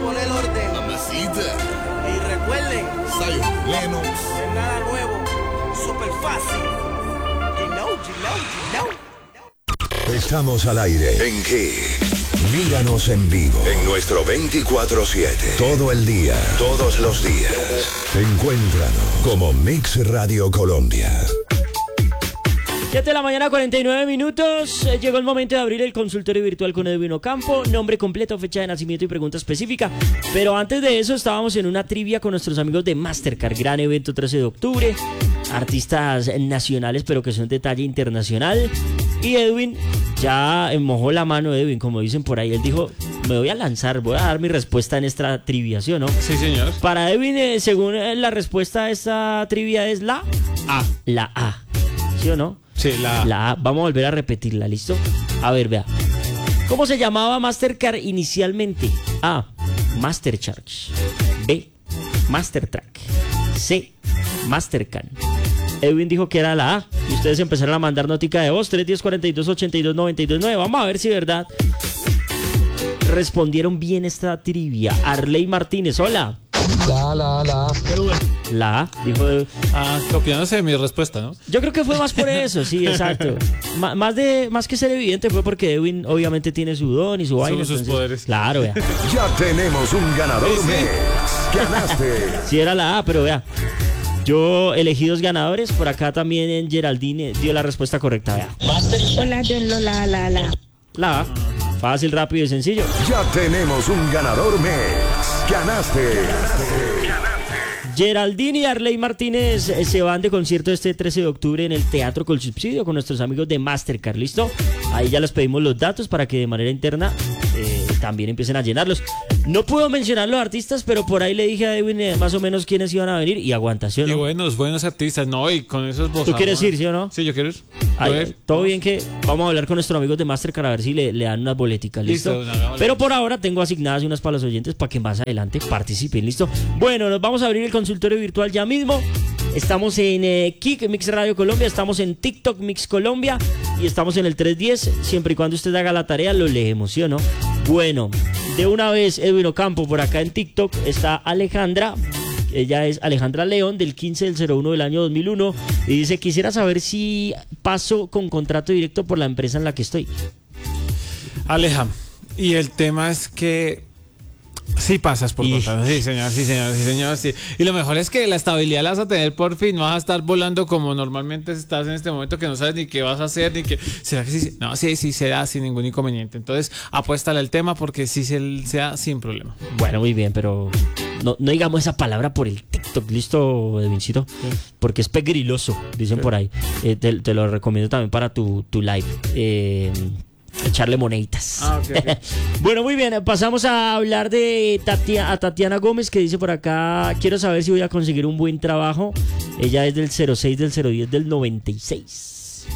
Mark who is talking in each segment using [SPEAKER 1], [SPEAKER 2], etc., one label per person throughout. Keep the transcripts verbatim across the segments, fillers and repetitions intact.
[SPEAKER 1] pone el orden.
[SPEAKER 2] Mamacita.
[SPEAKER 1] Y recuerden,
[SPEAKER 2] Zion Lennox.
[SPEAKER 1] no es nada nuevo, súper fácil. You know, you know, you know.
[SPEAKER 3] Estamos al aire.
[SPEAKER 4] ¿En qué?
[SPEAKER 3] Míranos en vivo.
[SPEAKER 4] En nuestro veinticuatro siete.
[SPEAKER 3] Todo el día.
[SPEAKER 4] Todos los días.
[SPEAKER 3] Encuéntranos como Mix Radio Colombia.
[SPEAKER 5] siete de la mañana, cuarenta y nueve minutos. Eh, Llegó el momento de abrir el consultorio virtual con Edwin Ocampo. Nombre completo, fecha de nacimiento y pregunta específica. Pero antes de eso estábamos en una trivia con nuestros amigos de Mastercard. Gran evento trece de octubre. Artistas nacionales pero que son de talla internacional. Y Edwin ya mojó la mano, Edwin, como dicen por ahí. Él dijo, me voy a lanzar, voy a dar mi respuesta en esta trivia, ¿sí o no?
[SPEAKER 6] Sí, señor.
[SPEAKER 5] Para Edwin, eh, según eh, la respuesta a esta trivia es la
[SPEAKER 6] A.
[SPEAKER 5] La A, ¿sí o no?
[SPEAKER 6] Sí, la A.
[SPEAKER 5] La A. Vamos a volver a repetirla, ¿listo? A ver, vea. ¿Cómo se llamaba Mastercard inicialmente? A. Mastercharge. B. Mastertrack. C. Mastercard. Edwin dijo que era la A y ustedes empezaron a mandar notica de voz tres uno cero, cuarenta y dos, ochenta y dos, noventa y dos nueve. Vamos a ver si verdad respondieron bien esta trivia. Arley Martínez, hola.
[SPEAKER 7] La, la, la.
[SPEAKER 5] La A, dijo.
[SPEAKER 6] Ah, copiándose de mi respuesta, ¿no?
[SPEAKER 5] Yo creo que fue más por eso, sí, exacto. M- más de más que ser evidente fue porque Edwin obviamente tiene su don y su vaina.
[SPEAKER 6] sus
[SPEAKER 5] entonces,
[SPEAKER 6] poderes.
[SPEAKER 5] Claro, vea.
[SPEAKER 3] Ya tenemos un ganador.
[SPEAKER 6] Sí, sí.
[SPEAKER 3] Mix. Ganaste.
[SPEAKER 5] Sí era la A, pero vea. Yo elegí dos ganadores. Por acá también en Geraldine dio la respuesta correcta, vea.
[SPEAKER 8] Hola, yo lo la la la.
[SPEAKER 5] La A. Fácil, rápido y sencillo.
[SPEAKER 3] Ya tenemos un ganador. Mix. Ganaste.
[SPEAKER 5] Geraldine y Arley Martínez eh, se van de concierto este trece de octubre en el Teatro Col Subsidio con nuestros amigos de Mastercard, ¿listo? Ahí ya les pedimos los datos para que de manera interna eh, también empiecen a llenarlos. No puedo mencionar los artistas, pero por ahí le dije a Edwin eh, más o menos quiénes iban a venir y aguanta, ¿sí o no?
[SPEAKER 6] Y buenos, buenos artistas, ¿no? Y con esos bozos.
[SPEAKER 5] ¿Tú quieres ir, sí o no?
[SPEAKER 6] Sí, yo quiero ir.
[SPEAKER 5] Ay,
[SPEAKER 6] Yo ir.
[SPEAKER 5] todo bien que vamos a hablar con nuestros amigos de Mastercard a ver si le, le dan unas boleticas, ¿listo?
[SPEAKER 6] Listo, hagámosle.
[SPEAKER 5] Pero por ahora tengo asignadas unas para los oyentes para que más adelante participen, ¿listo? Bueno, nos vamos a abrir el consultorio virtual ya mismo. Estamos en eh, Kik Mix Radio Colombia, estamos en TikTok Mix Colombia y estamos en el tres diez. Siempre y cuando usted haga la tarea lo leemos, ¿sí o no? Bueno, de una vez Edwin Ocampo por acá en TikTok está Alejandra. Ella es Alejandra León del quince del cero uno del año dos mil uno y dice, quisiera saber si paso con contrato directo por la empresa en la que estoy.
[SPEAKER 6] Aleja. Y el tema es que sí pasas por
[SPEAKER 5] Y-
[SPEAKER 6] contrato. Sí, señor, sí, señor, sí, señor, sí. Y lo mejor es que la estabilidad la vas a tener por fin. No vas a estar volando como normalmente estás en este momento que no sabes ni qué vas a hacer, ni qué. ¿Será que sí? No, sí, sí se da sin ningún inconveniente. Entonces, apuéstale al tema porque sí se, se da sin problema.
[SPEAKER 5] Bueno, muy bien, pero no, no digamos esa palabra por el TikTok, ¿listo, Edwincito? Porque es pegriloso, dicen por ahí. Eh, te, te lo recomiendo también para tu, tu live. Eh, echarle moneditas.
[SPEAKER 6] Ah, ok, ok.
[SPEAKER 5] Bueno, muy bien, pasamos a hablar de Tatia- a Tatiana Gómez, que dice por acá, quiero saber si voy a conseguir un buen trabajo. Ella es del cero seis del cero diez del noventa y seis.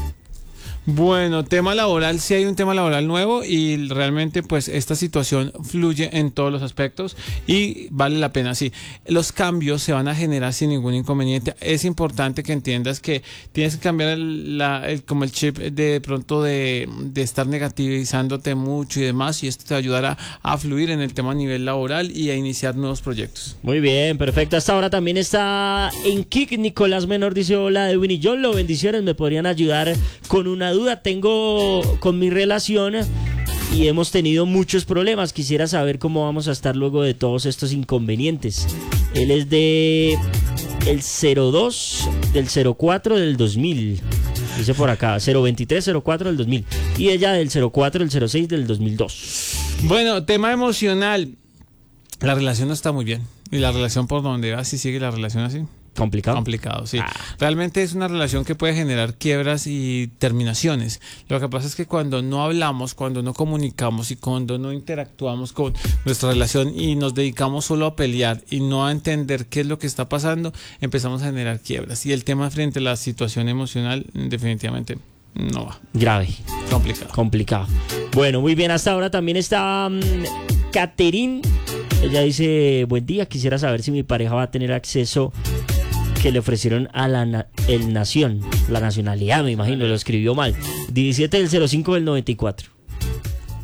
[SPEAKER 6] Bueno, tema laboral, sí hay un tema laboral nuevo y realmente pues esta situación fluye en todos los aspectos y vale la pena, sí. Los cambios se van a generar sin ningún inconveniente. Es importante que entiendas que tienes que cambiar el, la, el, como el chip de pronto de, de estar negativizándote mucho y demás y esto te ayudará a fluir en el tema a nivel laboral y a iniciar nuevos proyectos.
[SPEAKER 5] Muy bien, perfecto. Hasta ahora también está en Kik Nicolás Menor, dice hola Edwin y John, lo bendiciones, me podrían ayudar con una duda. Tengo con mi relación y hemos tenido muchos problemas. Quisiera saber cómo vamos a estar luego de todos estos inconvenientes. Él es de el cero dos del cero cuatro del dos mil. Dice por acá, cero veintitrés cero cuatro del dos mil. Y ella del cero cuatro del cero seis del dos mil dos.
[SPEAKER 6] Bueno, tema emocional. La relación no está muy bien. Y la relación por donde va, si sigue la relación así.
[SPEAKER 5] ¿Complicado?
[SPEAKER 6] Complicado, sí.
[SPEAKER 5] Ah.
[SPEAKER 6] Realmente es una relación que puede generar quiebras y terminaciones. Lo que pasa es que cuando no hablamos, cuando no comunicamos y cuando no interactuamos con nuestra relación y nos dedicamos solo a pelear y no a entender qué es lo que está pasando, empezamos a generar quiebras. Y el tema frente a la situación emocional definitivamente no va.
[SPEAKER 5] Grave.
[SPEAKER 6] Complicado.
[SPEAKER 5] Complicado. Bueno, muy bien, hasta ahora también está um, Caterín. Ella dice, buen día, quisiera saber si mi pareja va a tener acceso que le ofrecieron a la na- el Nación, la nacionalidad, me imagino, lo escribió mal. diecisiete del cero cinco del noventa y cuatro.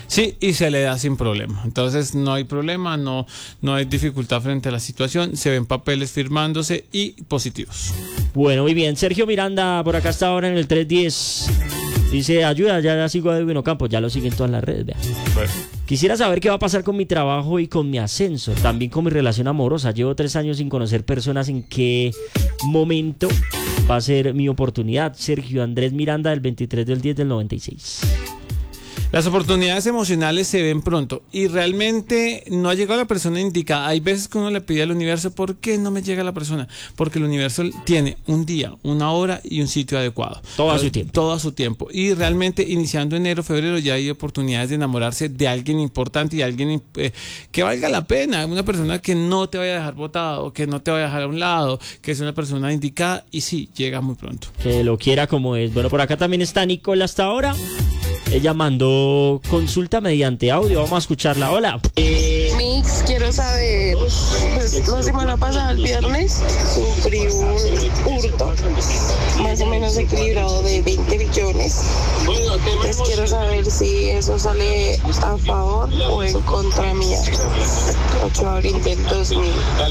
[SPEAKER 6] Sí, y se le da sin problema. Entonces no hay problema, no, no hay dificultad frente a la situación, se ven papeles firmándose y positivos.
[SPEAKER 5] Bueno, muy bien. Sergio Miranda, por acá está ahora en el tres diez. Dice, ayuda, ya sigo a Edwin Ocampo, ya lo siguen todas las redes, vea.
[SPEAKER 6] Bueno.
[SPEAKER 5] Quisiera saber qué va a pasar con mi trabajo y con mi ascenso, también con mi relación amorosa. Llevo tres años sin conocer personas. ¿En qué momento va a ser mi oportunidad? Sergio Andrés Miranda, del veintitrés del diez del noventa y seis.
[SPEAKER 6] Las oportunidades emocionales se ven pronto y realmente no ha llegado la persona indicada. Hay veces que uno le pide al universo, ¿por qué no me llega la persona? Porque el universo tiene un día, una hora y un sitio adecuado.
[SPEAKER 5] Todo a su tiempo.
[SPEAKER 6] Todo a su tiempo. Y realmente iniciando enero, febrero ya hay oportunidades de enamorarse de alguien importante y alguien eh, que valga la pena. Una persona que no te vaya a dejar botado, que no te vaya a dejar a un lado, que es una persona indicada y sí, llega muy pronto.
[SPEAKER 5] Que lo quiera como es. Bueno, por acá también está Nicole hasta ahora. Ella mandó consulta mediante audio. Vamos a escucharla. Hola.
[SPEAKER 8] Mix, quiero saber, pues la semana pasada, el viernes, sufrí un hurto más o menos equilibrado de veinte billones. Entonces quiero saber si eso sale a favor o en contra mía. ocho de abril del dos mil.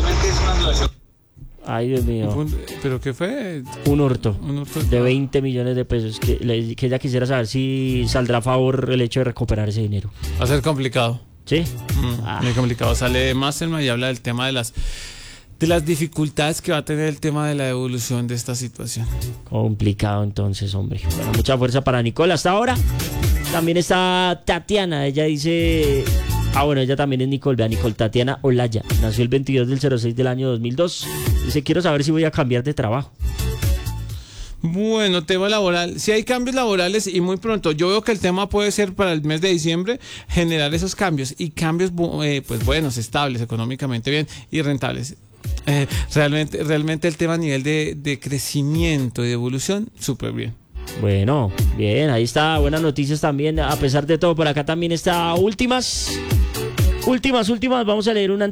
[SPEAKER 5] Ay, Dios mío.
[SPEAKER 6] ¿Pero qué fue?
[SPEAKER 5] Un hurto,
[SPEAKER 6] Un hurto.
[SPEAKER 5] de veinte millones de pesos. Que, le- que ella quisiera saber si saldrá a favor el hecho de recuperar ese dinero.
[SPEAKER 6] Va a ser complicado.
[SPEAKER 5] ¿Sí?
[SPEAKER 6] Mm,
[SPEAKER 5] Ah.
[SPEAKER 6] Muy complicado. Sale Masterman y habla del tema de las de las dificultades que va a tener el tema de la devolución de esta situación.
[SPEAKER 5] Complicado entonces, hombre. Bueno, mucha fuerza para Nicole hasta ahora. También está Tatiana. Ella dice... Ah, bueno, ella también es Nicole. Vea, Nicole Tatiana Olaya. Nació el veintidós del cero seis del año dos mil dos. Dice, quiero saber si voy a cambiar de trabajo.
[SPEAKER 6] Bueno, tema laboral. Si hay cambios laborales y muy pronto, yo veo que el tema puede ser para el mes de diciembre generar esos cambios y cambios bu- eh, pues buenos, estables, económicamente bien y rentables. Eh, realmente, realmente el tema a nivel de, de crecimiento y de evolución, súper bien.
[SPEAKER 5] Bueno, bien, ahí está. Buenas noticias también. A pesar de todo, por acá también está últimas. Últimas, últimas. Vamos a leer una